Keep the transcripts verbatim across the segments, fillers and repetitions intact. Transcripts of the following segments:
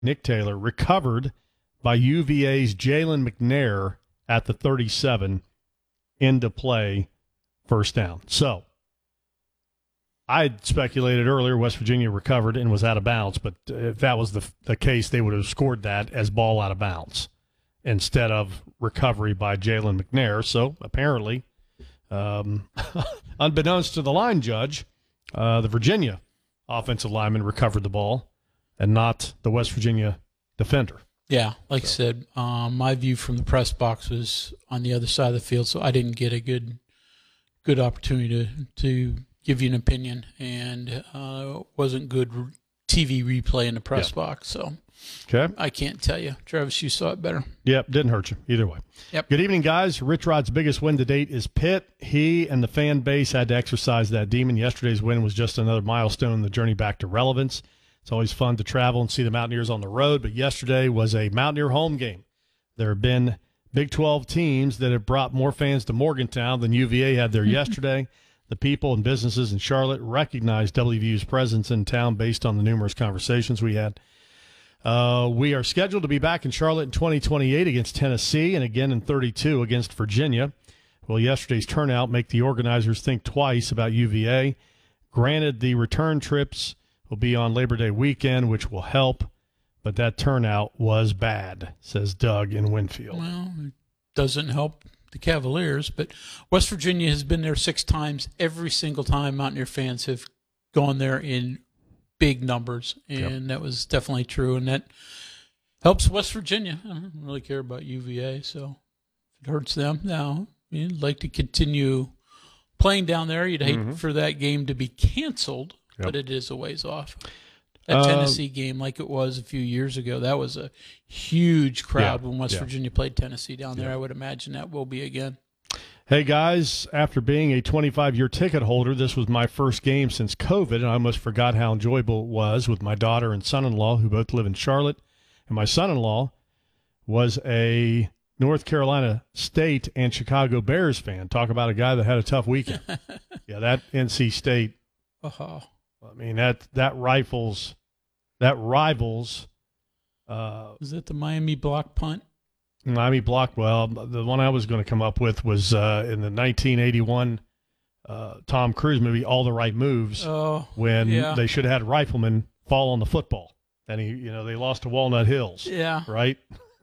Nick Taylor, recovered by U V A's Jalen McNair at the thirty-seven, into play, first down. So I had speculated earlier West Virginia recovered and was out of bounds, but if that was the, the case, they would have scored that as ball out of bounds instead of recovery by Jalen McNair. So apparently, um, unbeknownst to the line judge, uh, the Virginia offensive lineman recovered the ball and not the West Virginia defender. Yeah, like so. I said, um, my view from the press box was on the other side of the field, so I didn't get a good good opportunity to, to give you an opinion, and uh, wasn't good T V replay in the press yeah. box, so okay. I can't tell you. Travis, you saw it better. Yep, didn't hurt you either way. Yep. Good evening, guys. Rich Rod's biggest win to date is Pitt. He and the fan base had to exercise that demon. Yesterday's win was just another milestone in the journey back to relevance. It's always fun to travel and see the Mountaineers on the road, but yesterday was a Mountaineer home game. There have been Big twelve teams that have brought more fans to Morgantown than U V A had there yesterday. The people and businesses in Charlotte recognize W V U's presence in town based on the numerous conversations we had. Uh, we are scheduled to be back in Charlotte in twenty twenty-eight against Tennessee and again in thirty-two against Virginia. Will yesterday's turnout make the organizers think twice about U V A? Granted, the return trips will be on Labor Day weekend, which will help, but that turnout was bad, says Doug in Winfield. Well, it doesn't help the Cavaliers, but West Virginia has been there six times. Every single time Mountaineer fans have gone there in big numbers, and yep. that was definitely true, and that helps West Virginia. I don't really care about U V A, so if it hurts them now, you'd like to continue playing down there. You'd hate mm-hmm. for that game to be canceled, yep. but it is a ways off. That uh, Tennessee game, like it was a few years ago, that was a huge crowd yeah, when West yeah. Virginia played Tennessee down there. Yeah. I would imagine that will be again. Hey, guys, after being a twenty-five-year ticket holder, this was my first game since COVID, and I almost forgot how enjoyable it was with my daughter and son-in-law, who both live in Charlotte. And my son-in-law was a North Carolina State and Chicago Bears fan. Talk about a guy that had a tough weekend. yeah, that N C State. Uh-huh. I mean, that that rifles, that rivals. Uh, Is that the Miami block punt? Miami block. Well, the one I was going to come up with was uh, in the nineteen eighty-one uh, Tom Cruise movie, All the Right Moves, oh, when yeah. they should have had Rifleman fall on the football, and he, you know, they lost to Walnut Hills. Yeah, right.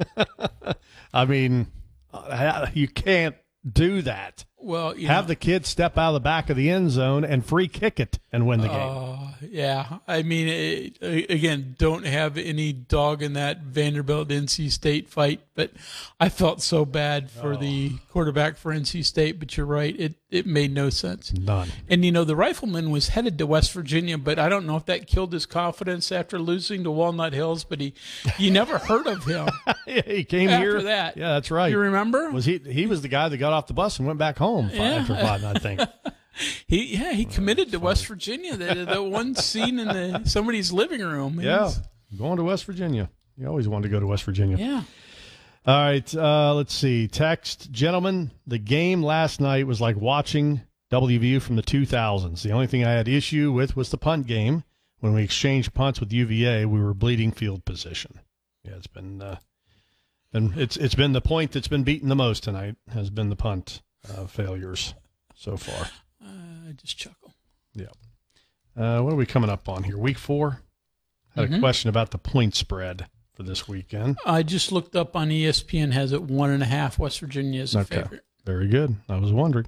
I mean, you can't do that. Well, you have know, the kid step out of the back of the end zone and free kick it and win the game. Uh, yeah, I mean, it, again, don't have any dog in that Vanderbilt N C State fight, but I felt so bad for oh. the quarterback for N C State. But you're right, it it made no sense. None. And you know, the Rifleman was headed to West Virginia, but I don't know if that killed his confidence after losing to Walnut Hills. But he, you never heard of him. yeah, he came after here after that. Yeah, that's right. You remember? Was he? He was the guy that got off the bus and went back home. Five, yeah. after five, I think. he yeah he committed to West Virginia. The, the one scene in the somebody's living room. Yeah, was, going to West Virginia. You always wanted to go to West Virginia. Yeah. All right. Uh, let's see. Text, gentlemen. The game last night was like watching W V U from the two thousands. The only thing I had issue with was the punt game. When we exchanged punts with U V A, we were bleeding field position. Yeah, it's been uh, and it's it's been the point that's been beaten the most tonight has been the punt. Uh, failures so far. Uh, I just chuckle. Yeah. Uh, what are we coming up on here? Week four? Had mm-hmm. a question about the point spread for this weekend. I just looked up on E S P N, has it one and a half. West Virginia is a okay. favorite. Very good. I was wondering.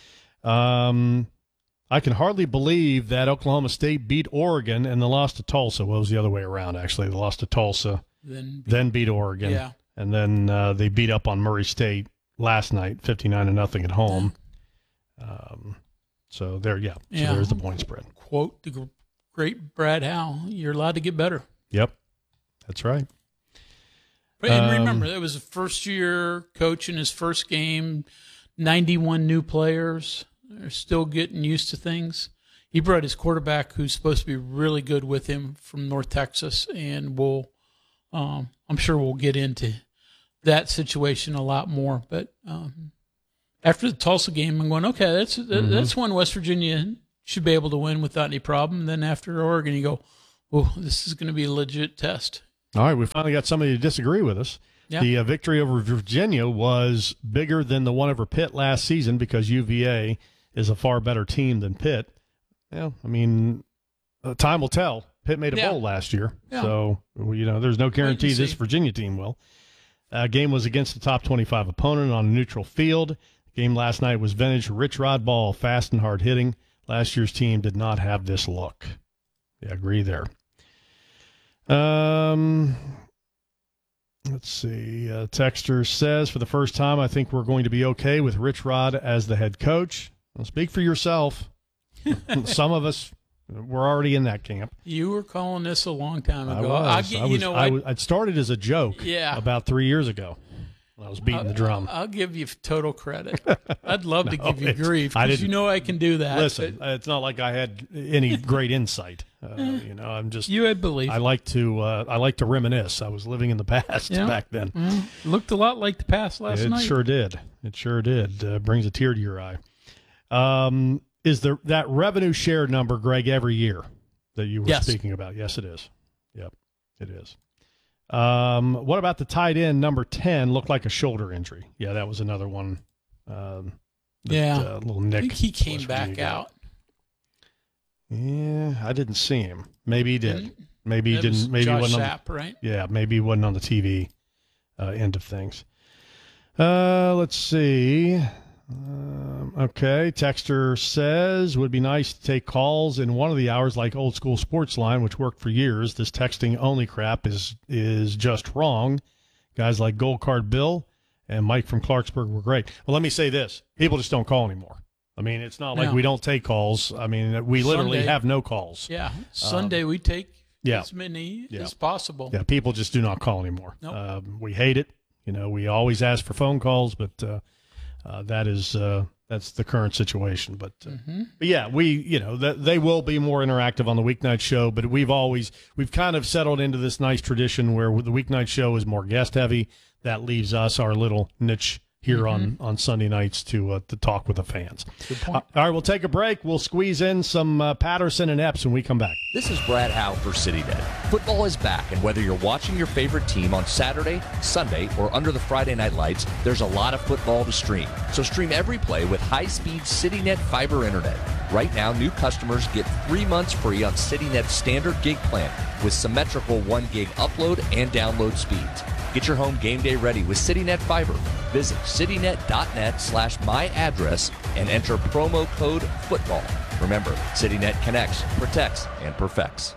Um, I can hardly believe that Oklahoma State beat Oregon and then lost to Tulsa. Well, it was the other way around, actually. They lost to Tulsa, then beat, then beat Oregon. Yeah. And then uh, they beat up on Murray State last night, fifty-nine to nothing at home. Um, so there, yeah. So yeah. there's the point spread. Quote the great Brad Howe: "You're allowed to get better." Yep, that's right. But and um, remember, that was a first-year coach in his first game. ninety-one new players. They're still getting used to things. He brought his quarterback, who's supposed to be really good, with him from North Texas, and we'll, um, I'm sure we'll get into that situation a lot more. But um, after the Tulsa game, I'm going, okay, that's mm-hmm. that's one West Virginia should be able to win without any problem. And then after Oregon, you go, oh, this is going to be a legit test. All right, we finally got somebody to disagree with us. Yeah. The uh, victory over Virginia was bigger than the one over Pitt last season because U V A is a far better team than Pitt. Yeah, I mean, uh, time will tell. Pitt made a Yeah. bowl last year, Yeah. so you know there's no guarantee this Virginia team will. Uh, game was against the top twenty-five opponent on a neutral field. The game last night was vintage Rich Rod ball, fast and hard hitting. Last year's team did not have this look. Yeah, I agree there. Um, let's see. Uh, Texter says, for the first time, I think we're going to be okay with Rich Rod as the head coach. Well, speak for yourself. Some of us were already in that camp. You were calling this a long time I ago. was. I'll gi- I you was, know, I I, was, I'd started as a joke Yeah. about three years ago when I was beating I'll, the drum. I'll give you total credit. I'd love to No, give you it's- grief I because you didn't- know I can do that. Listen, but it's not like I had any great insight. Uh, you know, I'm just. you had belief. I like to. Uh, I like to reminisce. I was living in the past Yeah. back then. Mm, looked a lot like the past last it night. sure did. It sure did. Uh, brings a tear to your eye. Um, is there that revenue share number, Greg, every year that you were Yes. speaking about? Yes, it is. Yep, it is. Um, what about the tight end number ten? Looked like a shoulder injury. Yeah, that was another one. Um, that, Yeah. uh, little I Nick. think he came West back Virginia guy. out. Yeah, I didn't see him. Maybe he did. Didn't- Maybe he That was didn't. Maybe he Josh wasn't. On Sapp, right? the, yeah, maybe he wasn't on the T V uh, end of things. Uh, let's see. Um, okay, Texter says would be nice to take calls in one of the hours like old school sports line, which worked for years. This texting only crap is is just wrong. Guys like Gold Card Bill and Mike from Clarksburg were great. Well, let me say this: people just don't call anymore. I mean, it's not like No. we don't take calls. I mean, we literally Sunday. have no calls. Yeah. Sunday we take Um, yeah. as many Yeah. as possible. Yeah, people just do not call anymore. Nope. Um, we hate it. You know, we always ask for phone calls, but uh, uh, that is uh, that's the current situation. But, uh, Mm-hmm. but yeah, we you know th- they will be more interactive on the weeknight show. But we've always we've kind of settled into this nice tradition where the weeknight show is more guest heavy. That leaves us our little niche here on, on Sunday nights to uh, to talk with the fans. Good point. Uh, all right, we'll take a break. We'll squeeze in some uh, Patterson and Epps when we come back. This is Brad Howe for CityNet. Football is back, and whether you're watching your favorite team on Saturday, Sunday, or under the Friday night lights, there's a lot of football to stream. So stream every play with high-speed CityNet fiber internet. Right now, new customers get three months free on CityNet's standard gig plan with symmetrical one gig upload and download speeds. Get your home game day ready with CityNet Fiber. Visit citynet.net slash my address and enter promo code FOOTBALL. Remember, CityNet connects, protects, and perfects.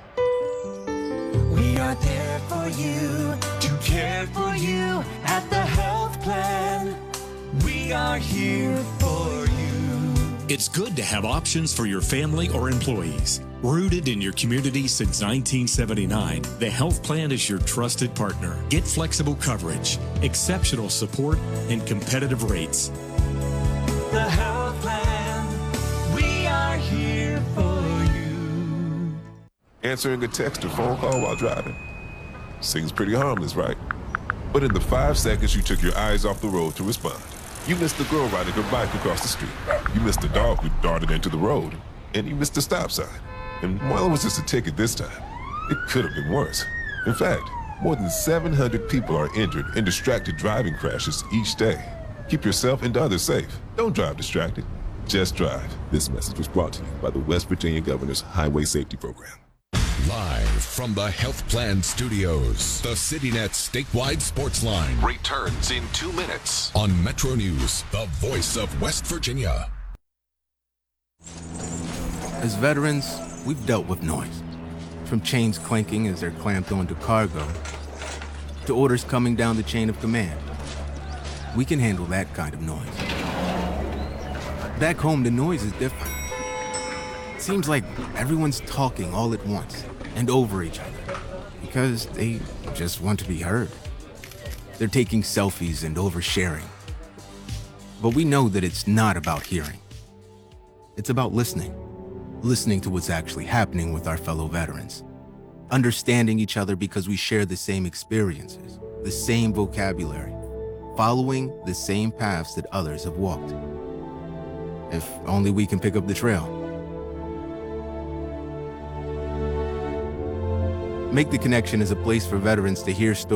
We are there for you, to care for you at the health plan. We are here for you. It's good to have options for your family or employees. Rooted in your community since nineteen seventy-nine, the Health Plan is your trusted partner. Get flexible coverage, exceptional support, and competitive rates. The health plan, we are here for you. Answering a text or phone call while driving. Seems pretty harmless, right? But in the five seconds you took your eyes off the road to respond, you missed the girl riding her bike across the street. You missed the dog who darted into the road. And you missed the stop sign. And well, it was just a ticket this time. It could have been worse. In fact, more than seven hundred people are injured in distracted driving crashes each day. Keep yourself and others safe. Don't drive distracted. Just drive. This message was brought to you by the West Virginia Governor's Highway Safety Program. Live from the Health Plan Studios, the CityNet statewide sports line returns in two minutes on Metro News, the voice of West Virginia. As veterans, we've dealt with noise. From chains clanking as they're clamped onto cargo, to orders coming down the chain of command. We can handle that kind of noise. Back home, the noise is different. It seems like everyone's talking all at once and over each other because they just want to be heard. They're taking selfies and oversharing. But we know that it's not about hearing. It's about listening. Listening to what's actually happening with our fellow veterans. Understanding each other because we share the same experiences, the same vocabulary, following the same paths that others have walked. If only we can pick up the trail. Make the Connection is a place for veterans to hear stories